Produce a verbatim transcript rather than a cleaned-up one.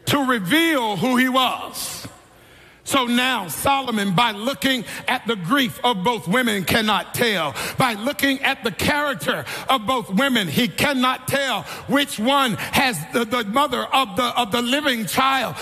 to reveal who he was. So now Solomon, by looking at the grief of both women, cannot tell. By looking at the character of both women, he cannot tell which one has the, the mother of the, of the living child.